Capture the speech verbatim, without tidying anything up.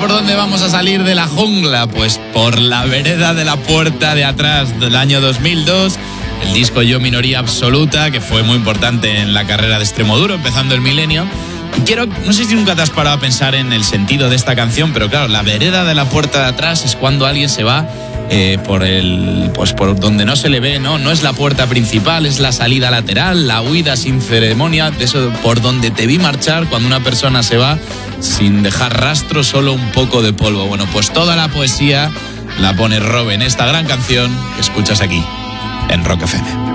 por dónde vamos a salir de la jungla? Pues por la vereda de la puerta de atrás del año dos mil dos. El disco Yo Minoría Absoluta, que fue muy importante en la carrera de Extremoduro, empezando el milenio. Y quiero, no sé si nunca te has parado a pensar en el sentido de esta canción, pero claro, la vereda de la puerta de atrás es cuando alguien se va eh, por el, pues por donde no se le ve, ¿no? No es la puerta principal, es la salida lateral, la huida sin ceremonia, de eso por donde te vi marchar cuando una persona se va sin dejar rastro, solo un poco de polvo. Bueno, pues toda la poesía la pone Robe en esta gran canción que escuchas aquí en Rock F M.